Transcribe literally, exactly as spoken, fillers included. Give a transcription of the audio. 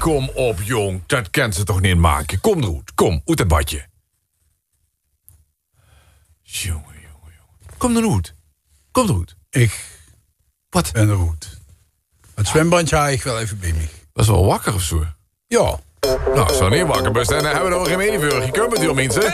kom op, jong. Dat kent ze toch niet maken. Kom eruit, kom, uit het badje. Jongen, jongen, jongen. Kom eruit. Kom eruit. Ik Wat? ben er goed. Het zwembandje haal ik wel even bij me. Was wel wakker of zo? Ja. Nou, zo niet wakker best. En dan hebben we nog geen medeveurig. Je kunt met die mensen.